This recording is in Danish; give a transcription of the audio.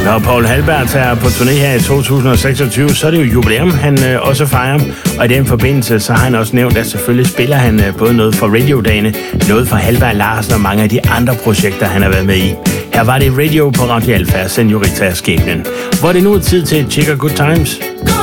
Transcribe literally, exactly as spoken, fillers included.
Når Paul Halberg tager på turné her i to tusind og seksogtyve, så er det jo jubilæum, han øh, også fejrer. Og i den forbindelse, så har han også nævnt, at selvfølgelig spiller han øh, både noget for radiodagene, noget for Halberg Larsen og mange af de andre projekter, han har været med i. Her var det Radio på Radio Alfa, Senorita Skæbnen. Hvor det nu er tid til Chica Good Times.